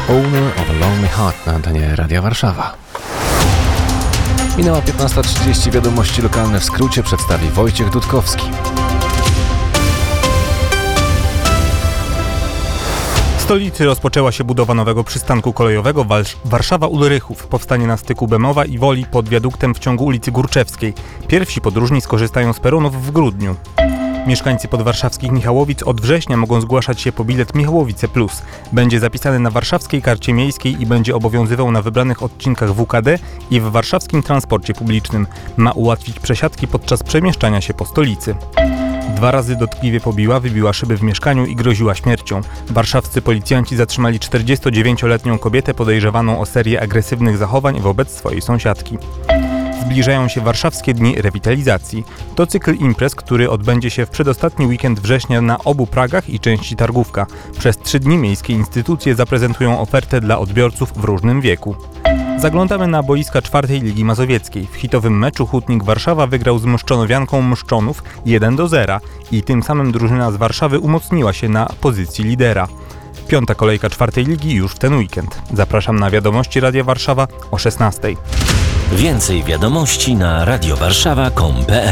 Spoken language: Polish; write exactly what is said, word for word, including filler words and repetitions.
Owner of a Lonely Heart na antenie Radia Warszawa. Minęła piętnasta trzydzieści, wiadomości lokalne w skrócie przedstawi Wojciech Dudkowski. W stolicy rozpoczęła się budowa nowego przystanku kolejowego Warszawa-Ulrychów. Powstanie na styku Bemowa i Woli pod wiaduktem w ciągu ulicy Górczewskiej. Pierwsi podróżni skorzystają z peronów w grudniu. Mieszkańcy podwarszawskich Michałowic od września mogą zgłaszać się po bilet Michałowice Plus. Będzie zapisany na warszawskiej karcie miejskiej i będzie obowiązywał na wybranych odcinkach W K D i w warszawskim transporcie publicznym. Ma ułatwić przesiadki podczas przemieszczania się po stolicy. Dwa razy dotkliwie pobiła, wybiła szyby w mieszkaniu i groziła śmiercią. Warszawscy policjanci zatrzymali czterdziestodziewięcioletnią kobietę podejrzewaną o serię agresywnych zachowań wobec swojej sąsiadki. Zbliżają się warszawskie dni rewitalizacji. To cykl imprez, który odbędzie się w przedostatni weekend września na obu Pragach i części Targówka. Przez trzy dni miejskie instytucje zaprezentują ofertę dla odbiorców w różnym wieku. Zaglądamy na boiska czwartej Ligi Mazowieckiej. W hitowym meczu Hutnik Warszawa wygrał z Mszczonowianką Mszczonów jeden do zera i tym samym drużyna z Warszawy umocniła się na pozycji lidera. Piąta kolejka czwartej ligi już w ten weekend. Zapraszam na wiadomości Radia Warszawa o szesnastej. Więcej wiadomości na radiowarszawa kropka com kropka pe el.